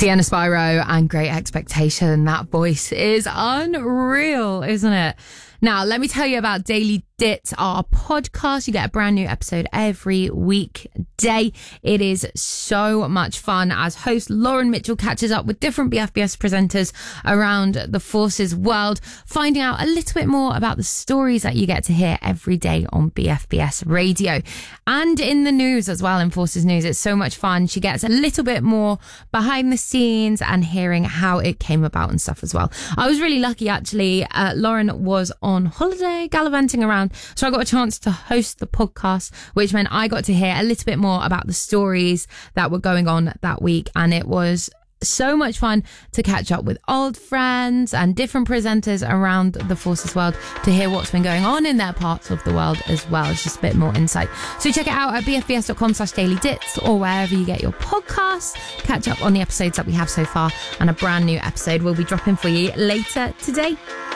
Sienna Spyro and Great Expectation. That voice is unreal, isn't it? Now, let me tell you about Daily Dit, our podcast. You get a brand new episode every weekday. It is so much fun as host Lauren Mitchell catches up with different BFBS presenters around the Forces world, finding out a little bit more about the stories that you get to hear every day on BFBS radio. And in the news as well, in Forces News, it's so much fun. She gets a little bit more behind the scenes and hearing how it came about and stuff as well. I was really lucky, actually. Lauren was on holiday gallivanting around, so I got a chance to host the podcast, which meant I got to hear a little bit more about the stories that were going on that week, and it was so much fun to catch up with old friends and different presenters around the Forces world to hear what's been going on in their parts of the world as well. It's just a bit more insight. So check it out at bfbs.com/dailydits or wherever you get your podcasts. Catch up on the episodes that we have so far, and a brand new episode will be dropping for you later today.